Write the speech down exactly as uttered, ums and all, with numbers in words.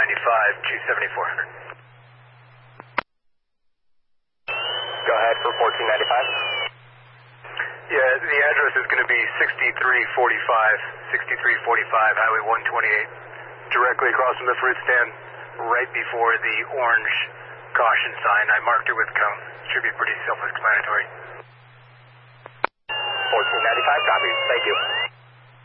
ninety-five, two seventy-four hundred. Go ahead for fourteen ninety-five. Yeah, the address is going to be sixty-three forty-five, sixty-three forty-five, Highway one twenty-eight, directly across from the fruit stand, right before the orange caution sign. I marked it with cone. Should be pretty self-explanatory. fourteen ninety-five, copy. Thank you.